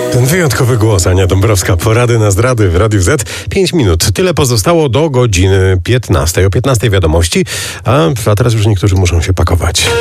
Ten wyjątkowy głos, Ania Dąbrowska, porady na zdrady w Radiu Z. 5 minut. Tyle pozostało do godziny 15. O 15 wiadomości, a teraz już niektórzy muszą się pakować.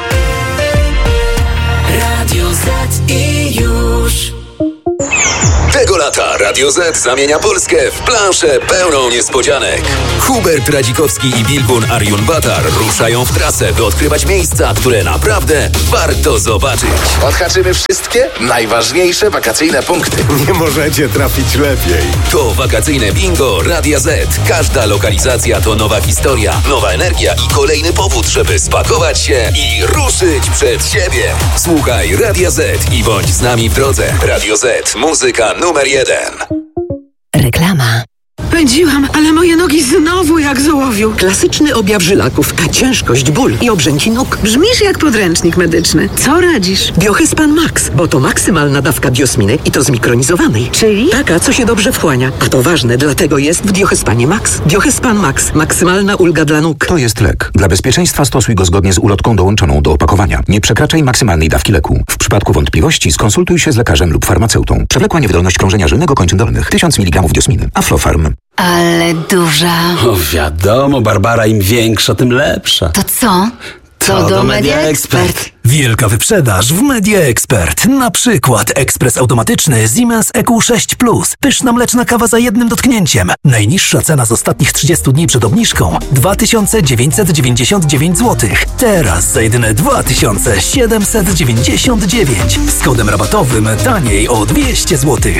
Radio Z i już. Tego lata Radio Z zamienia Polskę w planszę pełną niespodzianek. Hubert Radzikowski i Bilgun Arjun-Batar ruszają w trasę, by odkrywać miejsca, które naprawdę warto zobaczyć. Odhaczymy wszystkie najważniejsze wakacyjne punkty. Nie możecie trafić lepiej. To wakacyjne bingo Radia Z. Każda lokalizacja to nowa historia, nowa energia i kolejny powód, żeby spakować się i ruszyć przed siebie. Słuchaj Radia Z i bądź z nami w drodze. Radio Z. Muzyka numer 1. Reklama. Pędziłam, ale moje nogi znowu jak z ołowiu. Klasyczny objaw żylaków, a ciężkość, ból i obrzęki nóg. Brzmisz jak podręcznik medyczny. Co radzisz? Biohyspan Max, bo to maksymalna dawka biosminy i to zmikronizowanej. Czyli? Taka, co się dobrze wchłania. A to ważne, dlatego jest w Biohyspanie Max. Biohyspan Max. Maksymalna ulga dla nóg. To jest lek. Dla bezpieczeństwa stosuj go zgodnie z ulotką dołączoną do opakowania. Nie przekraczaj maksymalnej dawki leku. W przypadku wątpliwości skonsultuj się z lekarzem lub farmaceutą. Przewlekła niewydolność krążenia żylnego kończyn dolnych. 1000 mg diosminy. Aflofarm. Ale duża. O wiadomo, Barbara, im większa, tym lepsza. To co? To do Media Expert. Wielka wyprzedaż w Media Expert. Na przykład ekspres automatyczny Siemens EQ6 Plus. Pyszna mleczna kawa za jednym dotknięciem. Najniższa cena z ostatnich 30 dni przed obniżką 2999 zł. Teraz za jedyne 2799. Z kodem rabatowym taniej o 200 zł.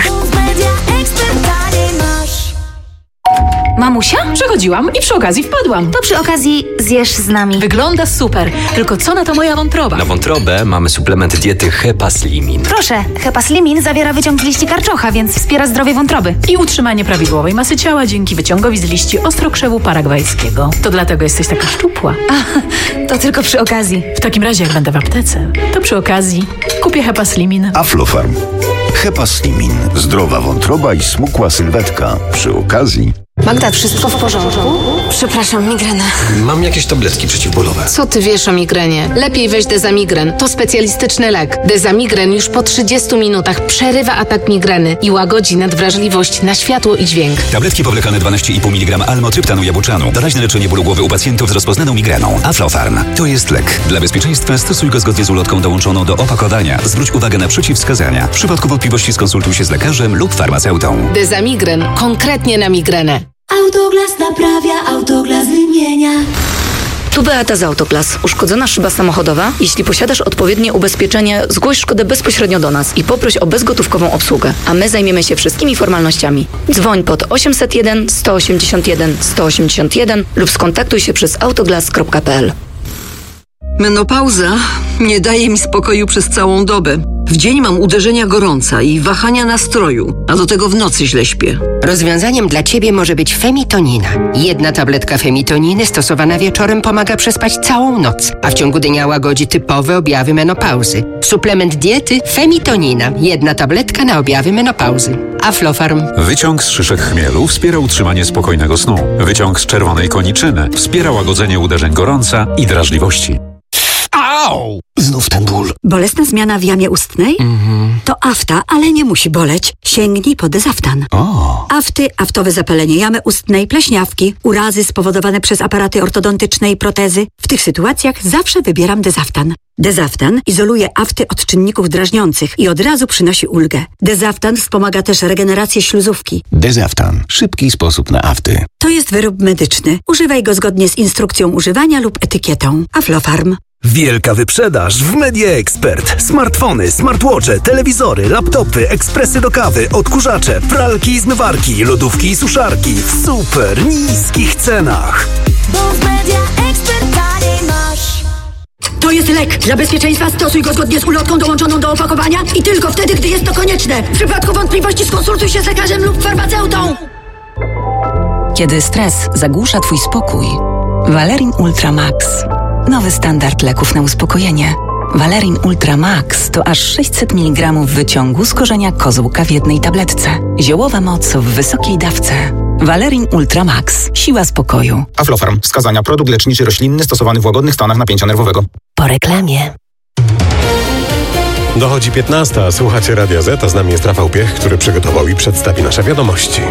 Mamusia? Przechodziłam i przy okazji wpadłam. To przy okazji zjesz z nami. Wygląda super, tylko co na to moja wątroba? Na wątrobę mamy suplement diety Hepaslimin. Proszę, Hepaslimin zawiera wyciąg z liści karczocha, więc wspiera zdrowie wątroby. I utrzymanie prawidłowej masy ciała dzięki wyciągowi z liści ostrokrzewu paragwajskiego. To dlatego jesteś taka szczupła. To tylko przy okazji. W takim razie jak będę w aptece, to przy okazji kupię Hepaslimin. Aflofarm. Hepaslimin. Zdrowa wątroba i smukła sylwetka. Przy okazji... Magda, wszystko w porządku? Przepraszam, migrena. Mam jakieś tabletki przeciwbólowe. Co ty wiesz o migrenie? Lepiej weź Dezamigren. To specjalistyczny lek. Dezamigren już po 30 minutach przerywa atak migreny i łagodzi nadwrażliwość na światło i dźwięk. Tabletki powlekane 12,5 mg almotryptanu jabłczanu. Doraźne leczenie bólu głowy u pacjentów z rozpoznaną migreną. Aflofarm. To jest lek. Dla bezpieczeństwa stosuj go zgodnie z ulotką dołączoną do opakowania. Zwróć uwagę na przeciwwskazania. W przypadku wątpliwości skonsultuj się z lekarzem lub farmaceutą. Dezamigren. Konkretnie na migrenę. Autoglas naprawia, Autoglas wymienia. Tu Beata z Autoglas. Uszkodzona szyba samochodowa? Jeśli posiadasz odpowiednie ubezpieczenie, zgłoś szkodę bezpośrednio do nas i poproś o bezgotówkową obsługę, a my zajmiemy się wszystkimi formalnościami. Dzwoń pod 801 181 181 lub skontaktuj się przez autoglas.pl. Menopauza nie daje mi spokoju przez całą dobę. W dzień mam uderzenia gorąca i wahania nastroju, a do tego w nocy źle śpię. Rozwiązaniem dla Ciebie może być Femitonina. Jedna tabletka Femitoniny stosowana wieczorem pomaga przespać całą noc, a w ciągu dnia łagodzi typowe objawy menopauzy. Suplement diety Femitonina. Jedna tabletka na objawy menopauzy. Aflofarm. Wyciąg z szyszek chmielu wspiera utrzymanie spokojnego snu. Wyciąg z czerwonej koniczyny wspiera łagodzenie uderzeń gorąca i drażliwości. Au! Znów ten ból. Bolesna zmiana w jamie ustnej? To afta, ale nie musi boleć. Sięgnij po Dezaftan. Afty, aftowe zapalenie jamy ustnej, pleśniawki, urazy spowodowane przez aparaty ortodontyczne i protezy. W tych sytuacjach zawsze wybieram Dezaftan. Dezaftan izoluje afty od czynników drażniących i od razu przynosi ulgę. Dezaftan wspomaga też regenerację śluzówki. Dezaftan. Szybki sposób na afty. To jest wyrób medyczny. Używaj go zgodnie z instrukcją używania lub etykietą. Aflofarm. Wielka wyprzedaż w Media Expert. Smartfony, smartwatche, telewizory, laptopy, ekspresy do kawy, odkurzacze, pralki i zmywarki, lodówki i suszarki w super niskich cenach. Bo w Media Expert taniej masz. To jest lek. Dla bezpieczeństwa stosuj go zgodnie z ulotką dołączoną do opakowania i tylko wtedy, gdy jest to konieczne. W przypadku wątpliwości skonsultuj się z lekarzem lub farmaceutą. Kiedy stres zagłusza Twój spokój, Valerin Ultra Max. Nowy standard leków na uspokojenie. Valerin Ultra Max to aż 600 mg wyciągu z korzenia kozłka w jednej tabletce. Ziołowa moc w wysokiej dawce. Valerin Ultra Max. Siła spokoju. Aflofarm. Wskazania: produkt leczniczy roślinny stosowany w łagodnych stanach napięcia nerwowego. Po reklamie. Dochodzi 15, słuchacie Radia Z, a z nami jest Rafał Piech, który przygotował i przedstawi nasze wiadomości.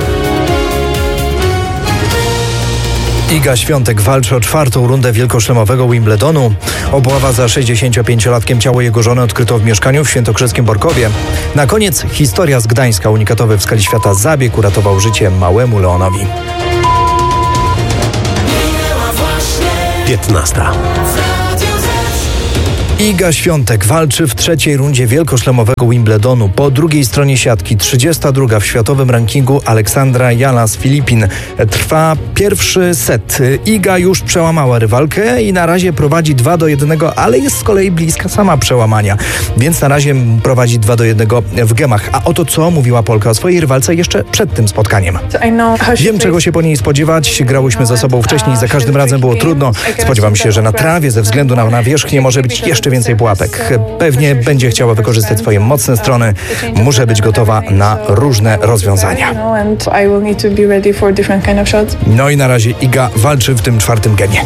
Iga Świątek walczy o 4. rundę wielkoszlemowego Wimbledonu. Obława za 65-latkiem, ciało jego żony odkryto w mieszkaniu w świętokrzyskim Borkowie. Na koniec historia z Gdańska. Unikatowy w skali świata zabieg uratował życie małemu Leonowi. 15. Iga Świątek walczy w 3. rundzie wielkoszlemowego Wimbledonu. Po drugiej stronie siatki 32. w światowym rankingu Aleksandra Jala z Filipin. Trwa pierwszy set. Iga już przełamała rywalkę i na razie prowadzi 2-1, ale jest z kolei bliska sama przełamania. Więc na razie prowadzi 2-1 w gemach. A oto co mówiła Polka o swojej rywalce jeszcze przed tym spotkaniem. Wiem, czego się po niej spodziewać. Grałyśmy ze sobą wcześniej, za każdym razem było trudno. Spodziewam się, że na trawie ze względu na nawierzchnię może być jeszcze więcej pułapek. Pewnie będzie chciała wykorzystać swoje mocne strony. Muszę być gotowa na różne rozwiązania. No i na razie Iga walczy w tym 4. gemie.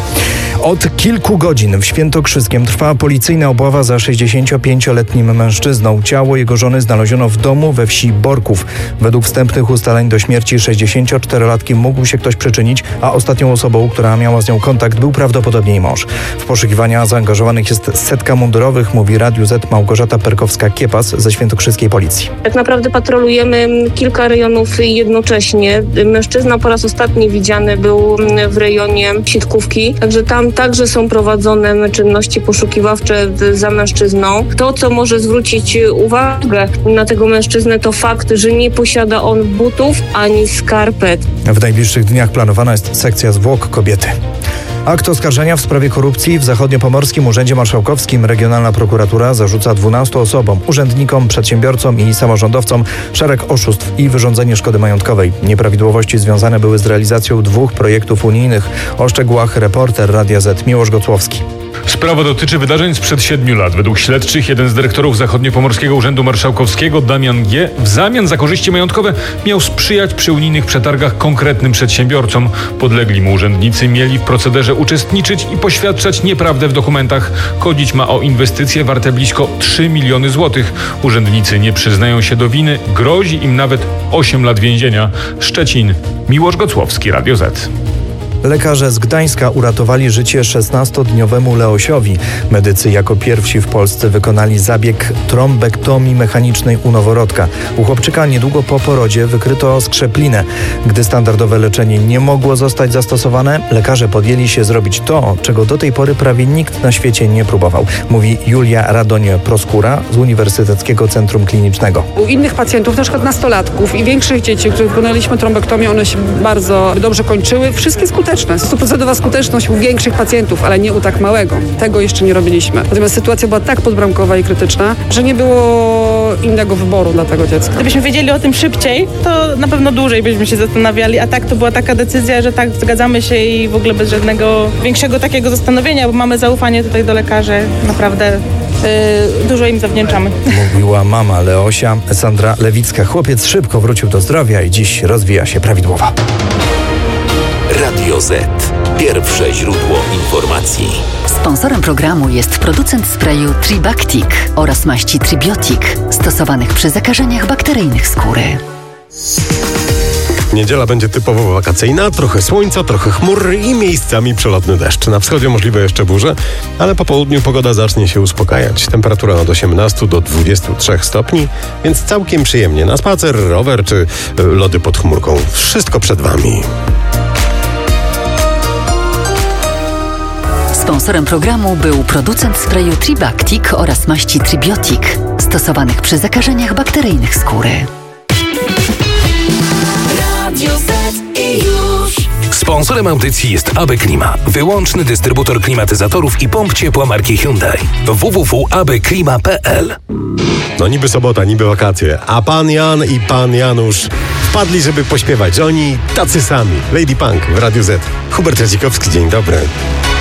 Od kilku godzin w Świętokrzyskiem trwa policyjna obława za 65-letnim mężczyzną. Ciało jego żony znaleziono w domu we wsi Borków. Według wstępnych ustaleń do śmierci 64-latki mógł się ktoś przyczynić, a ostatnią osobą, która miała z nią kontakt, był prawdopodobnie jej mąż. W poszukiwania zaangażowanych jest setka mundurowych, mówi Radiu Z Małgorzata Perkowska-Kiepas ze świętokrzyskiej policji. Tak naprawdę patrolujemy kilka rejonów jednocześnie. Mężczyzna po raz ostatni widziany był w rejonie Sitkówki, także tam także są prowadzone czynności poszukiwawcze za mężczyzną. To, co może zwrócić uwagę na tego mężczyznę, to fakt, że nie posiada on butów ani skarpet. W najbliższych dniach planowana jest sekcja zwłok kobiety. Akt oskarżenia w sprawie korupcji w Zachodniopomorskim Urzędzie Marszałkowskim Regionalna Prokuratura zarzuca 12 osobom, urzędnikom, przedsiębiorcom i samorządowcom szereg oszustw i wyrządzenie szkody majątkowej. Nieprawidłowości związane były z realizacją 2 projektów unijnych. O szczegółach reporter Radia Z Miłosz Gocłowski. Sprawa dotyczy wydarzeń sprzed 7 lat. Według śledczych jeden z dyrektorów Zachodniopomorskiego Urzędu Marszałkowskiego, Damian G., w zamian za korzyści majątkowe miał sprzyjać przy unijnych przetargach konkretnym przedsiębiorcom. Podlegli mu urzędnicy mieli w procederze uczestniczyć i poświadczać nieprawdę w dokumentach. Chodzić ma o inwestycje warte blisko 3 miliony złotych. Urzędnicy nie przyznają się do winy. Grozi im nawet 8 lat więzienia. Szczecin. Miłosz Gocłowski, Radio Z. Lekarze z Gdańska uratowali życie 16-dniowemu Leosiowi. Medycy jako pierwsi w Polsce wykonali zabieg trombektomii mechanicznej u noworodka. U chłopczyka niedługo po porodzie wykryto skrzeplinę. Gdy standardowe leczenie nie mogło zostać zastosowane, lekarze podjęli się zrobić to, czego do tej pory prawie nikt na świecie nie próbował. Mówi Julia Radoń-Proskura z Uniwersyteckiego Centrum Klinicznego. U innych pacjentów, na przykład nastolatków i większych dzieci, których wykonaliśmy trombektomię, one się bardzo dobrze kończyły. Wszystkie skuteczne. 100% skuteczność u większych pacjentów, ale nie u tak małego. Tego jeszcze nie robiliśmy. Natomiast sytuacja była tak podbramkowa i krytyczna, że nie było innego wyboru dla tego dziecka. Gdybyśmy wiedzieli o tym szybciej, to na pewno dłużej byśmy się zastanawiali, a tak to była taka decyzja, że tak, zgadzamy się i w ogóle bez żadnego większego takiego zastanowienia, bo mamy zaufanie tutaj do lekarzy. Naprawdę dużo im zawdzięczamy. Mówiła mama Leosia, Sandra Lewicka. Chłopiec szybko wrócił do zdrowia i dziś rozwija się prawidłowo. Radio Z. Pierwsze źródło informacji. Sponsorem programu jest producent sprayu Tribactic oraz maści Tribiotic, stosowanych przy zakażeniach bakteryjnych skóry. Niedziela będzie typowo wakacyjna, trochę słońca, trochę chmur i miejscami przelotny deszcz. Na wschodzie możliwe jeszcze burze, ale po południu pogoda zacznie się uspokajać. Temperatura od 18 do 23 stopni, więc całkiem przyjemnie na spacer, rower czy lody pod chmurką. Wszystko przed Wami. Sponsorem programu był producent sprayu Tribactic oraz maści Tribiotic, stosowanych przy zakażeniach bakteryjnych skóry. Radio Z i już. Sponsorem audycji jest AB Klima, wyłączny dystrybutor klimatyzatorów i pomp ciepła marki Hyundai. www.abklima.pl. No niby sobota, niby wakacje, a pan Jan i pan Janusz wpadli, żeby pośpiewać. Oni tacy sami. Lady Punk w Radiu Z. Hubert Radzikowski, dzień dobry.